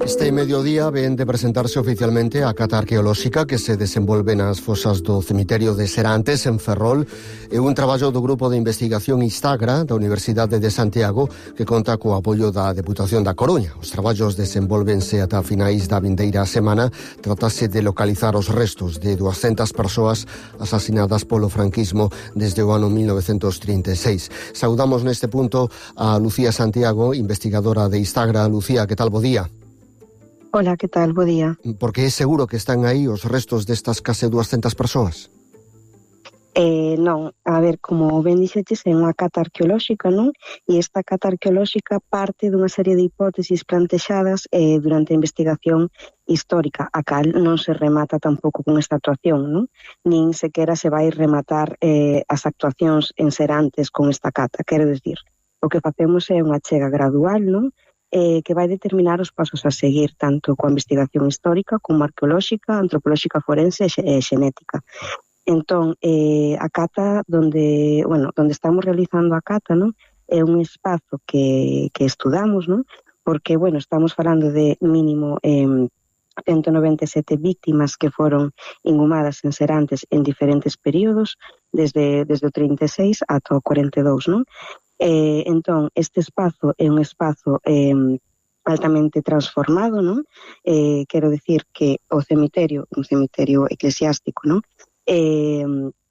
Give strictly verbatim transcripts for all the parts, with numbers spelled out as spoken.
Este mediodía ven de presentarse oficialmente a cata arqueolóxica que se desenvolve nas fosas do cemiterio de Serantes, en Ferrol. É un traballo do Grupo de Investigación Istagra da Universidade de Santiago que conta co apoio da Deputación da Coruña. Os traballos desenvolvense ata finais da vindeira semana. Tratase de localizar os restos de duascentas persoas asasinadas polo franquismo desde o ano mil novecentos trinta e seis. Saudamos neste punto a Lucía Santiago, investigadora de Istagra. Lucía, que tal? Bo día. Hola, que tal? Bo día. Porque é seguro que están aí os restos destas case duascentas persoas? Eh, non, a ver, como ben dixeches, é unha cata arqueolóxica, non? E esta cata arqueolóxica parte dunha serie de hipótesis plantexadas eh, durante a investigación histórica, a cal non se remata tampouco con esta actuación, non? Nin sequera se vai rematar eh, as actuacións en Serantes con esta cata, quero dicir, o que facemos é unha chega gradual, non? Eh, que vai determinar os pasos a seguir tanto coa investigación histórica como arqueolóxica, antropolóxica forense e xenética. Entón, eh, a cata donde, bueno, donde estamos realizando a cata, non? É un espazo que, que estudamos, non? Porque, bueno, estamos falando de mínimo eh, ciento noventa e sete víctimas que foron inhumadas en Serantes en diferentes períodos, desde, desde o trinta e seis ata o cuarenta e dous, non? Eh, entón, este espazo é un espazo eh, altamente transformado, non? Eh, quero dicir que o cemiterio, un cemiterio eclesiástico, non? Eh,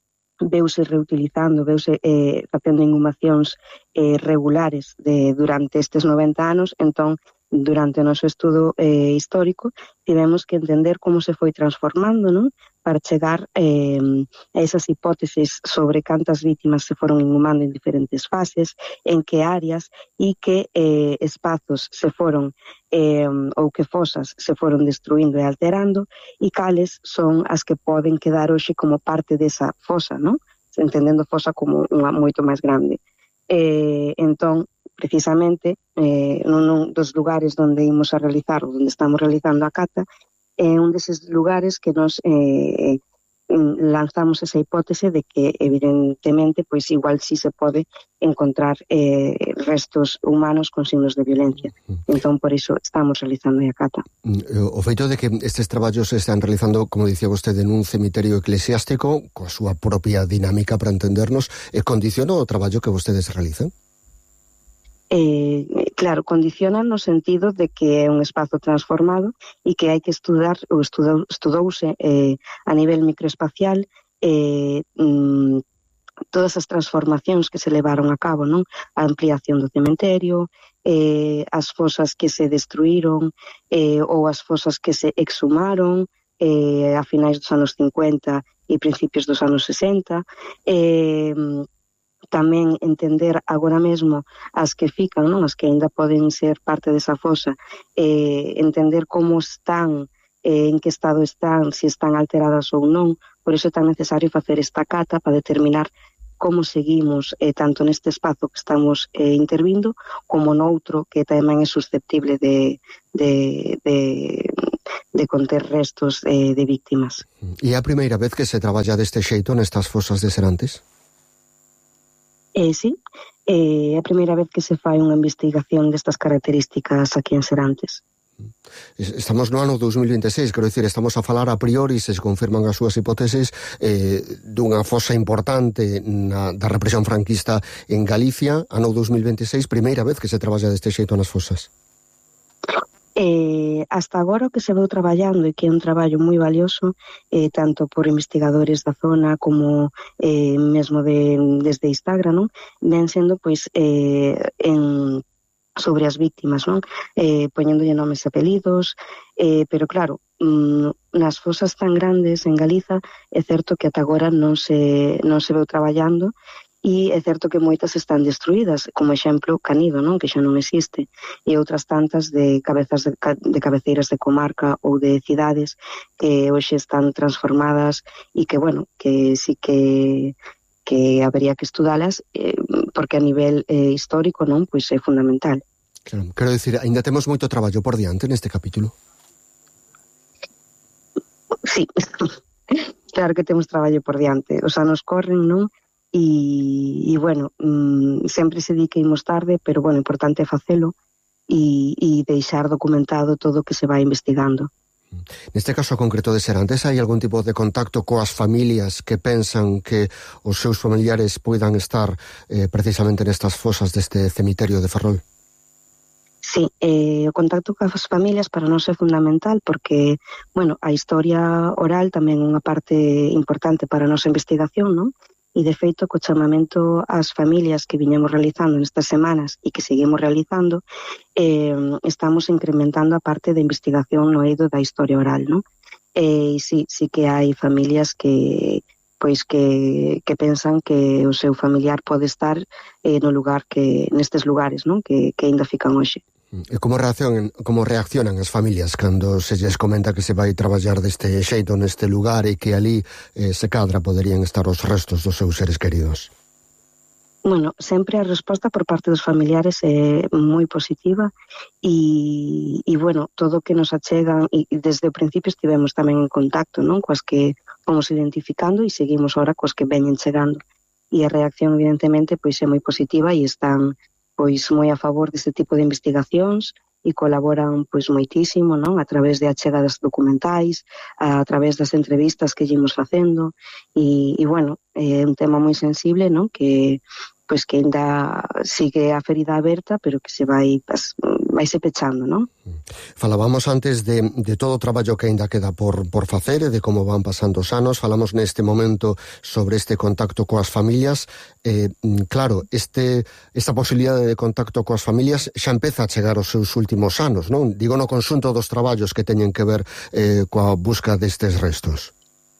veuse reutilizando, veuse eh, facendo inhumacións eh, regulares de, durante estes noventa anos, entón, durante o noso estudo eh, histórico, tivemos que entender como se foi transformando, non? Para chegar eh, a esas hipótesis sobre cantas vítimas se foron inhumando en diferentes fases, en que áreas e que eh, espazos se foron eh, ou que fosas se foron destruindo e alterando e cales son as que poden quedar hoxe como parte desa fosa, non? Entendendo fosa como unha moito máis grande. Eh, entón, precisamente, eh, nun dos lugares onde imos a realizar, onde estamos realizando a cata, é un deses lugares que nos eh, lanzamos esa hipótese de que, evidentemente, pois igual si se pode encontrar eh, restos humanos con signos de violencia. Entón, por iso estamos realizando a cata. O feito de que estes traballos se están realizando, como dicía vostede, nun cemiterio eclesiástico, coa súa propia dinámica para entendernos, e condiciona o traballo que vostedes realizan? Eh, claro, condiciona no sentido de que é un espazo transformado e que hai que estudar, ou estudou, estudouse eh, a nivel microespacial eh, mm, todas as transformacións que se levaron a cabo, non? A ampliación do cementerio, eh, as fosas que se destruíron eh, ou as fosas que se exhumaron eh, a finais dos anos cincuenta e principios dos anos sesenta, eh, tamén entender agora mesmo as que fican, non? As que ainda poden ser parte desa fosa, eh, entender como están, eh, en que estado están, se están alteradas ou non. Por iso é tan necesario facer esta cata para determinar como seguimos eh, tanto neste espazo que estamos eh, intervindo como noutro que tamén é susceptible de, de, de, de conter restos eh, de víctimas. E é a primeira vez que se traballa deste xeito nestas fosas de Serantes? Eh, sí, é eh, a primeira vez que se fai unha investigación destas características aquí en Serantes. Estamos no ano dos mil vinte e seis, quero dicir, estamos a falar a priori, se se confirman as súas hipótesis, eh, dunha fosa importante na, da represión franquista en Galicia, ano dos mil vinte e seis, primeira vez que se traballa deste xeito nas fosas. Eh, hasta agora o que se veu traballando e que é un traballo moi valioso eh, tanto por investigadores da zona como eh, mesmo de, desde Istagra, non? Ven sendo pois eh, en sobre as víctimas, non? Eh, poñéndolle nomes e apelidos, eh, pero claro, mm, nas fosas tan grandes en Galiza é certo que ata agora non se, non se veu traballando. E é certo que moitas están destruídas, como exemplo Canido, non? Que xa non existe, e outras tantas de cabezas de, de cabeceiras de comarca ou de cidades que hoxe están transformadas e que, bueno, que sí que que habería que estudalas eh, porque a nivel eh, histórico, non? Pois é fundamental. Claro, quero dicir, ainda temos moito traballo por diante neste capítulo. Sí, claro que temos traballo por diante. Os anos corren, non? E, e bueno, mmm, sempre se di que imos tarde, pero bueno, importante é facelo e, e deixar documentado todo o que se vai investigando. Neste caso concreto de Serantes, hai algún tipo de contacto coas familias que pensan que os seus familiares poidan estar eh, precisamente nestas fosas deste cemiterio de Ferrol? Sí, eh, o contacto coas familias para nós é fundamental porque, bueno, a historia oral tamén é unha parte importante para a nosa investigación, non? E, de feito, co chamamento ás familias que viñemos realizando nestas semanas e que seguimos realizando, eh, estamos incrementando a parte de investigación no eido da historia oral, non? E sí, sí que hai familias que pois que, que pensan que o seu familiar pode estar eh, no lugar que nestes lugares, non? Que, que ainda fican hoxe. E como reaccionan, como reaccionan as familias cando se lles comenta que se vai traballar deste xeito neste lugar e que ali eh, se cadra poderían estar os restos dos seus seres queridos? Bueno, sempre a resposta por parte dos familiares é moi positiva e, e bueno, todo o que nos achegan e desde o principio estivemos tamén en contacto, non? Coas que fomos identificando e seguimos ahora coas que veñen chegando. E a reacción evidentemente pois é moi positiva e están pois moi a favor deste tipo de investigacións e colaboran pois moitísimo, non? A través de achegadas documentais, a través das entrevistas que llemos facendo e, e bueno, é un tema moi sensible, non? Que pois que ainda sigue a ferida aberta, pero que se vai pues, vai se pechando, non? Falábamos antes de, de todo o traballo que ainda queda por, por facer e de como van pasando os anos. Falamos neste momento sobre este contacto coas familias. Eh, claro, este, esta posibilidade de contacto coas familias xa empeza a chegar aos seus últimos anos, non? Digo no conxunto dos traballos que teñen que ver eh, coa busca destes restos.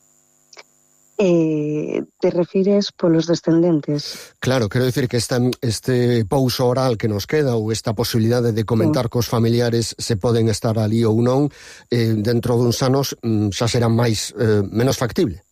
Eh, te refires polos descendentes? Claro, quero dicir que esta, este pouso oral que nos queda ou esta posibilidade de comentar sí. cos familiares se poden estar ali ou non, eh, dentro duns anos xa será máis eh, menos factible.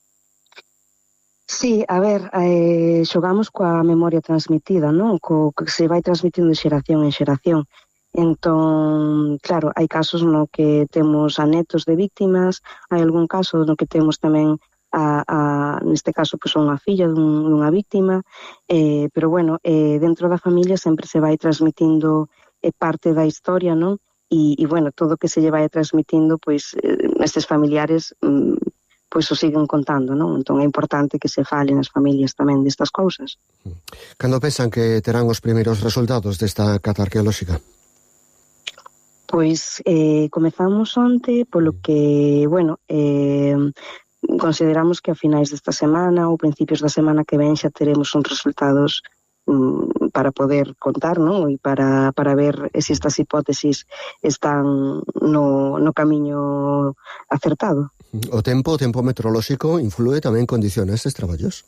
Sí, a ver, eh, xogamos coa memoria transmitida, non? Co que se vai transmitindo de xeración en xeración. Entón, claro, hai casos no que temos a netos de víctimas, hai algún caso no que temos tamén A, a, neste caso, pois, unha filla dun, dunha víctima, eh, pero, bueno, eh, dentro da familia sempre se vai transmitindo eh, parte da historia, non? E, e, bueno, todo o que se lle vai transmitindo, pois, eh, nestes familiares, mm, pois, o siguen contando, non? Entón, é importante que se fale nas familias tamén destas cousas. Cando pensan que terán os primeiros resultados desta cata arqueolóxica? Pois, eh, comezamos onte, polo que, bueno, eh, consideramos que a finais desta semana ou principios da semana que ven xa teremos uns resultados um, para poder contar, non? E para, para ver se estas hipótesis están no, no camiño acertado. O tempo, o tempo meteorolóxico influe tamén, condiciona estes traballos?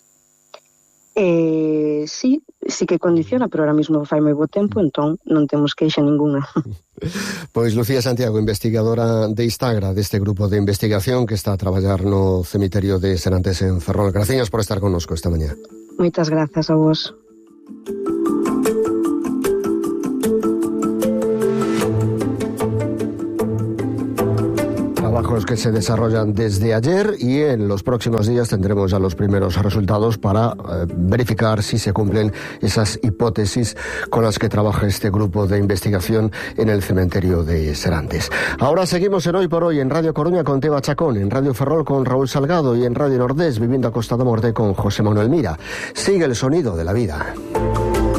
Eh, sí, sí que condiciona, pero ahora mismo fai moi bo tempo, entón non temos queixa ninguna. Pois Lucía Santiago, investigadora de Istagra, deste grupo de investigación que está a traballar no cemiterio de Serantes en Ferrol. Gracias por estar connosco esta mañá. Moitas grazas a vos. Trabajos que se desarrollan desde ayer y en los próximos días tendremos ya los primeros resultados para eh, verificar si se cumplen esas hipótesis con las que trabaja este grupo de investigación en el cementerio de Serantes. Ahora seguimos en Hoy por Hoy en Radio Coruña con Teba Chacón, en Radio Ferrol con Raúl Salgado y en Radio Nordés Vivienda Costa da Morte con José Manuel Mira. Sigue el sonido de la vida.